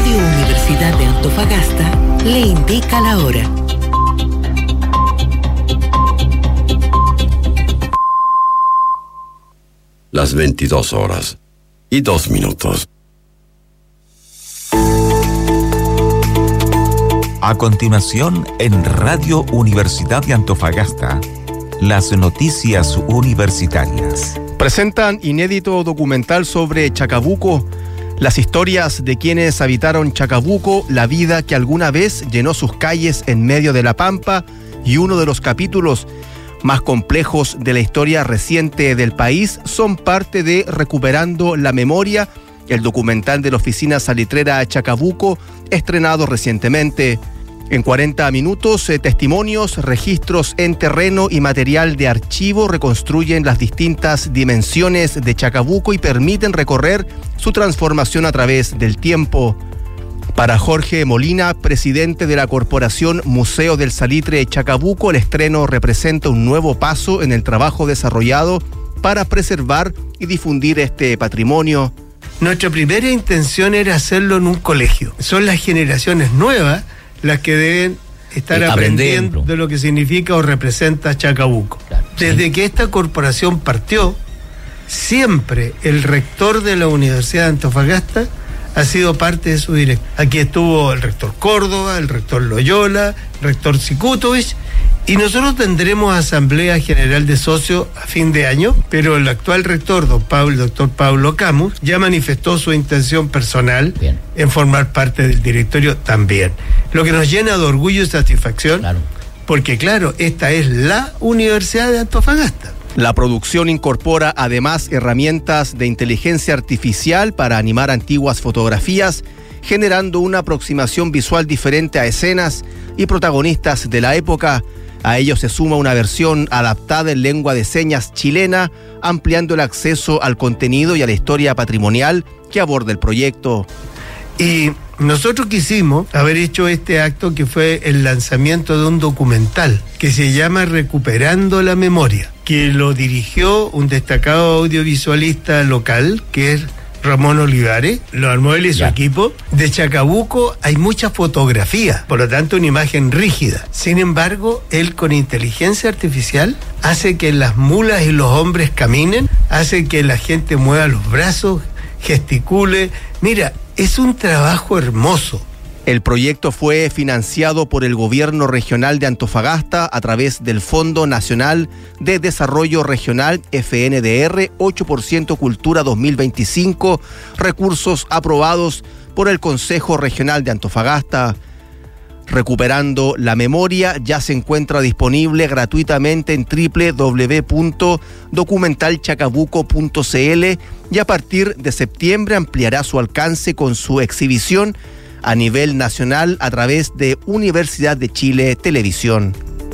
Radio Universidad de Antofagasta le indica la hora. Las 22:02. A continuación, en Radio Universidad de Antofagasta, las noticias universitarias. Presentan inédito documental sobre Chacabuco, las historias de quienes habitaron Chacabuco, la vida que alguna vez llenó sus calles en medio de la pampa, y uno de los capítulos más complejos de la historia reciente del país son parte de Recuperando la Memoria, el documental de la Oficina Salitrera Chacabuco, estrenado recientemente. En 40 minutos, testimonios, registros en terreno y material de archivo reconstruyen las distintas dimensiones de Chacabuco y permiten recorrer su transformación a través del tiempo. Para Jorge Molina, presidente de la Corporación Museo del Salitre Chacabuco, el estreno representa un nuevo paso en el trabajo desarrollado para preservar y difundir este patrimonio. Nuestra primera intención era hacerlo en un colegio. Son las generaciones nuevas las que deben estar aprendiendo de lo que significa o representa Chacabuco. Claro, desde que esta corporación partió, siempre el rector de la Universidad de Antofagasta ha sido parte de su dirección. Aquí estuvo el rector Córdoba, el rector Loyola, el rector Sikutovich, y nosotros tendremos asamblea general de socios a fin de año, pero el actual rector, doctor Pablo Camus, ya manifestó su intención personal en formar parte del directorio también. Lo que nos llena de orgullo y satisfacción, porque claro, esta es la Universidad de Antofagasta. La producción incorpora además herramientas de inteligencia artificial para animar antiguas fotografías, generando una aproximación visual diferente a escenas y protagonistas de la época. A ello se suma una versión adaptada en lengua de señas chilena, ampliando el acceso al contenido y a la historia patrimonial que aborda el proyecto. Y nosotros quisimos haber hecho este acto que fue el lanzamiento de un documental que se llama Recuperando la Memoria, que lo dirigió un destacado audiovisualista local, que es Ramón Olivares, lo armó él y su equipo. De Chacabuco hay mucha fotografía, por lo tanto una imagen rígida. Sin embargo, él con inteligencia artificial hace que las mulas y los hombres caminen, hace que la gente mueva los brazos, gesticule. Mira, es un trabajo hermoso. El proyecto fue financiado por el Gobierno Regional de Antofagasta a través del Fondo Nacional de Desarrollo Regional FNDR 8% Cultura 2025, recursos aprobados por el Consejo Regional de Antofagasta. Recuperando la Memoria ya se encuentra disponible gratuitamente en www.documentalchacabuco.cl y a partir de septiembre ampliará su alcance con su exhibición a nivel nacional a través de Universidad de Chile Televisión.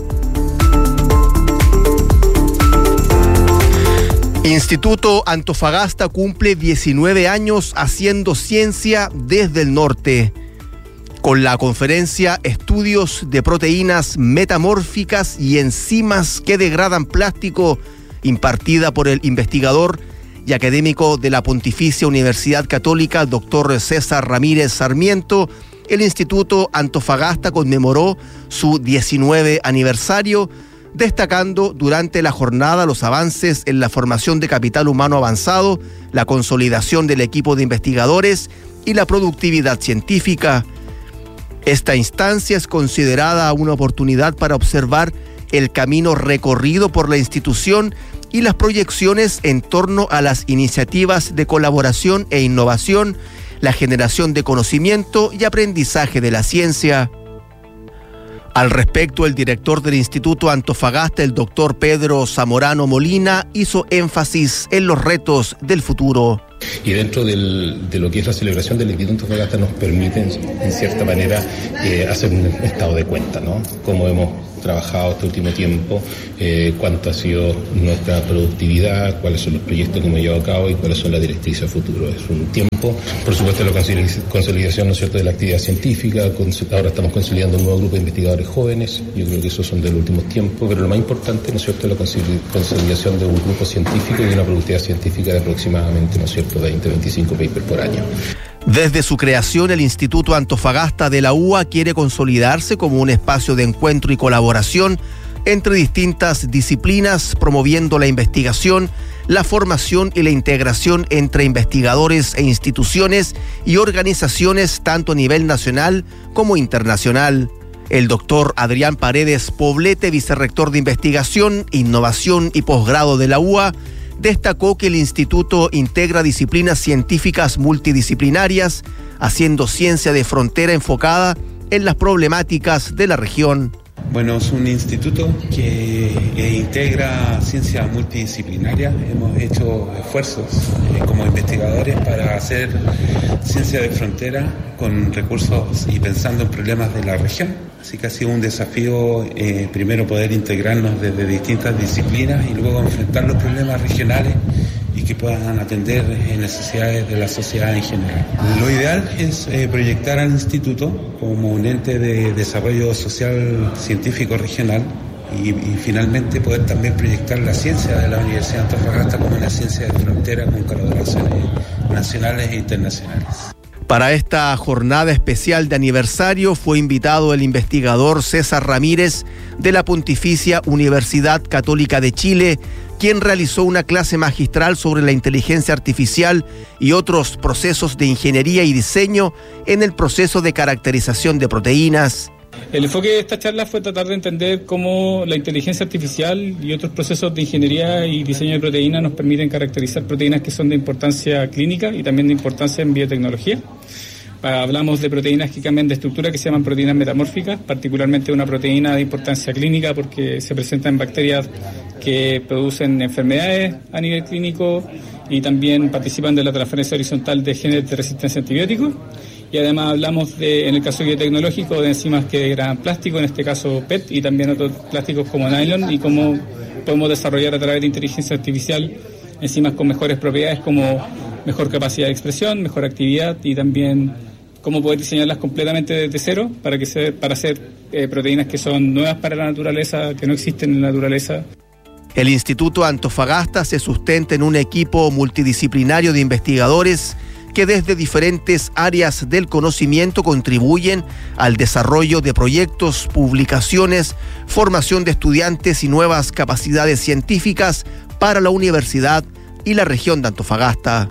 Instituto Antofagasta cumple 19 años haciendo ciencia desde el norte. Con la conferencia Estudios de proteínas metamórficas y enzimas que degradan plástico, impartida por el investigador y académico de la Pontificia Universidad Católica, doctor César Ramírez Sarmiento, el Instituto Antofagasta conmemoró su 19 aniversario, destacando durante la jornada los avances en la formación de capital humano avanzado, la consolidación del equipo de investigadores y la productividad científica. Esta instancia es considerada una oportunidad para observar el camino recorrido por la institución y las proyecciones en torno a las iniciativas de colaboración e innovación, la generación de conocimiento y aprendizaje de la ciencia. Al respecto, el director del Instituto Antofagasta, el doctor Pedro Zamorano Molina, hizo énfasis en los retos del futuro. Y dentro de lo que es la celebración del Instituto Antofagasta nos permite, en cierta manera, hacer un estado de cuenta, ¿no? Cómo hemos trabajado este último tiempo, cuánto ha sido nuestra productividad, cuáles son los proyectos que hemos llevado a cabo y cuáles son las directrices a futuro. Es un tiempo, por supuesto, la consolidación, ¿no es cierto?, de la actividad científica. Ahora estamos consolidando un nuevo grupo de investigadores jóvenes. Yo creo que esos son de los últimos tiempos, pero lo más importante, ¿no es cierto?, es la consolidación de un grupo científico y de una productividad científica de aproximadamente, ¿no es cierto?, 20-25 papers por año. Desde su creación, el Instituto Antofagasta de la UA quiere consolidarse como un espacio de encuentro y colaboración entre distintas disciplinas, promoviendo la investigación, la formación y la integración entre investigadores e instituciones y organizaciones tanto a nivel nacional como internacional. El doctor Adrián Paredes Poblete, vicerrector de Investigación, Innovación y Posgrado de la UA, destacó que el instituto integra disciplinas científicas multidisciplinarias, haciendo ciencia de frontera enfocada en las problemáticas de la región. Bueno, es un instituto que integra ciencia multidisciplinaria. Hemos hecho esfuerzos como investigadores para hacer ciencia de frontera con recursos y pensando en problemas de la región. Así que ha sido un desafío primero poder integrarnos desde distintas disciplinas y luego enfrentar los problemas regionales y que puedan atender necesidades de la sociedad en general. Lo ideal es proyectar al instituto como un ente de desarrollo social científico regional y finalmente poder también proyectar la ciencia de la Universidad de Antofagasta como una ciencia de frontera con colaboraciones nacionales e internacionales. Para esta jornada especial de aniversario fue invitado el investigador César Ramírez de la Pontificia Universidad Católica de Chile, quien realizó una clase magistral sobre la inteligencia artificial y otros procesos de ingeniería y diseño en el proceso de caracterización de proteínas. El enfoque de esta charla fue tratar de entender cómo la inteligencia artificial y otros procesos de ingeniería y diseño de proteínas nos permiten caracterizar proteínas que son de importancia clínica y también de importancia en biotecnología. Hablamos de proteínas que cambian de estructura, que se llaman proteínas metamórficas, particularmente una proteína de importancia clínica porque se presenta en bacterias que producen enfermedades a nivel clínico y también participan de la transferencia horizontal de genes de resistencia a antibióticos. Y además hablamos en el caso biotecnológico, de enzimas que degradan plástico, en este caso PET, y también otros plásticos como nylon, y cómo podemos desarrollar a través de inteligencia artificial enzimas con mejores propiedades como mejor capacidad de expresión, mejor actividad y también cómo poder diseñarlas completamente desde cero para hacer proteínas que son nuevas para la naturaleza, que no existen en la naturaleza. El Instituto Antofagasta se sustenta en un equipo multidisciplinario de investigadores que desde diferentes áreas del conocimiento contribuyen al desarrollo de proyectos, publicaciones, formación de estudiantes y nuevas capacidades científicas para la universidad y la región de Antofagasta.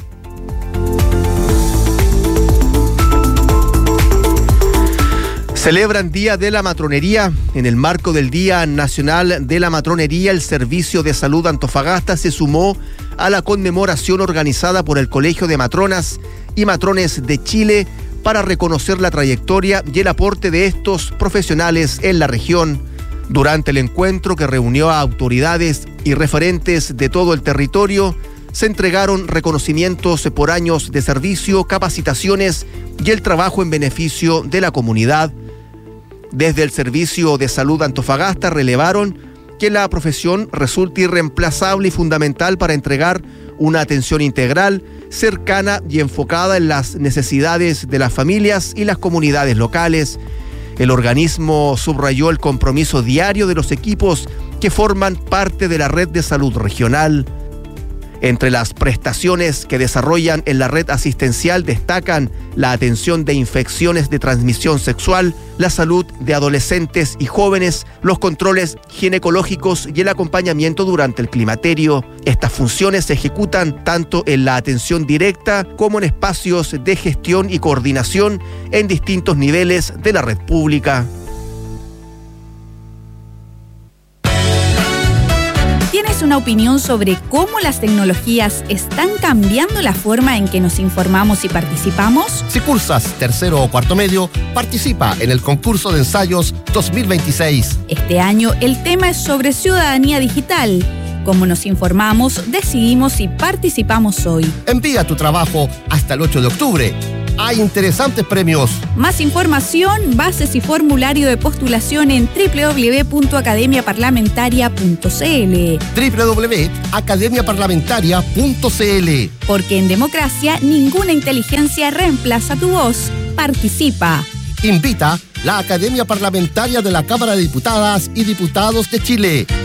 Celebran Día de la Matronería. En el marco del Día Nacional de la Matronería, el Servicio de Salud Antofagasta se sumó a la conmemoración organizada por el Colegio de Matronas y Matrones de Chile para reconocer la trayectoria y el aporte de estos profesionales en la región. Durante el encuentro, que reunió a autoridades y referentes de todo el territorio, se entregaron reconocimientos por años de servicio, capacitaciones y el trabajo en beneficio de la comunidad. Desde el Servicio de Salud Antofagasta relevaron que la profesión resulta irreemplazable y fundamental para entregar una atención integral, cercana y enfocada en las necesidades de las familias y las comunidades locales. El organismo subrayó el compromiso diario de los equipos que forman parte de la red de salud regional. Entre las prestaciones que desarrollan en la red asistencial destacan la atención de infecciones de transmisión sexual, la salud de adolescentes y jóvenes, los controles ginecológicos y el acompañamiento durante el climaterio. Estas funciones se ejecutan tanto en la atención directa como en espacios de gestión y coordinación en distintos niveles de la red pública. ¿Tienes una opinión sobre cómo las tecnologías están cambiando la forma en que nos informamos y participamos? Si cursas tercero o cuarto medio, participa en el concurso de ensayos 2026. Este año el tema es sobre ciudadanía digital. Cómo nos informamos, decidimos y participamos hoy. Envía tu trabajo hasta el 8 de octubre. Hay interesantes premios. Más información, bases y formulario de postulación en www.academiaparlamentaria.cl. www.academiaparlamentaria.cl. Porque en democracia ninguna inteligencia reemplaza tu voz. Participa. Invita la Academia Parlamentaria de la Cámara de Diputadas y Diputados de Chile.